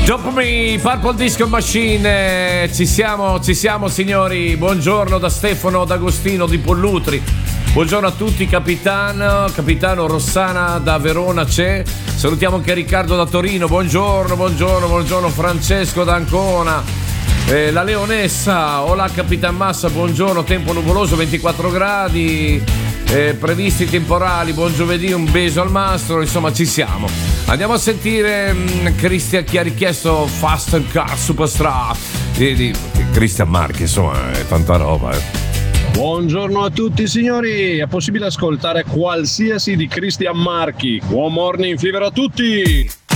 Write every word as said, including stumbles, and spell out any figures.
Drop Me, Purple Disco Machine, eh, ci siamo, ci siamo signori, buongiorno da Stefano D'Agostino di Pollutri, buongiorno a tutti, capitano, capitano Rossana da Verona c'è, salutiamo anche Riccardo da Torino, buongiorno, buongiorno, buongiorno Francesco da Ancona, eh, la Leonessa, hola Capitan Massa, buongiorno, tempo nuvoloso, ventiquattro gradi, eh, previsti temporali, buon giovedì, un beso al mastro, insomma ci siamo. Andiamo a sentire um, Cristian che ha richiesto Fast and Car Superstar di, di Cristian Marchi, insomma è tanta roba. Eh. Buongiorno a tutti signori, è possibile ascoltare qualsiasi di Cristian Marchi. Buon morning fever a tutti!